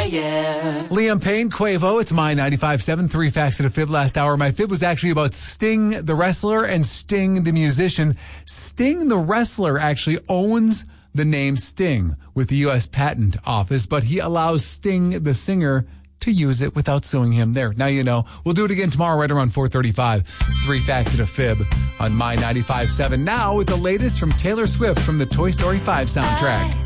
yeah. Liam Payne, Quavo, it's my 95.7, 3 Facts and a Fib last hour. My fib was actually about Sting the wrestler and Sting the musician. Sting the wrestler actually owns the name Sting with the U.S. Patent Office, but he allows Sting the singer to use it without suing him. There, now you know. We'll do it again tomorrow right around 4:35. 3 Facts and a Fib on my 95.7. Now with the latest from Taylor Swift from the Toy Story 5 soundtrack.